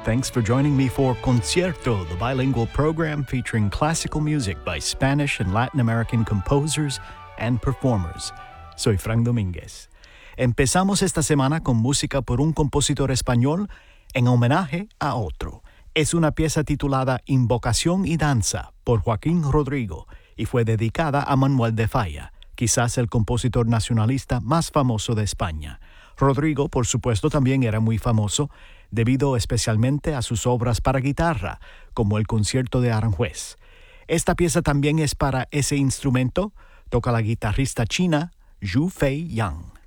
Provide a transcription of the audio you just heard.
Thanks for joining me for Concierto, the bilingual program featuring classical music by Spanish and Latin American composers and performers. Soy Frank Domínguez. Empezamos esta semana con música por un compositor español en homenaje a otro. Es una pieza titulada Invocación y Danza por Joaquín Rodrigo y fue dedicada a Manuel de Falla, quizás el compositor nacionalista más famoso de España. Rodrigo, por supuesto, también era muy famoso debido especialmente a sus obras para guitarra, como el Concierto de Aranjuez. Esta pieza también es para ese instrumento, toca la guitarrista china Zhu Feiyang.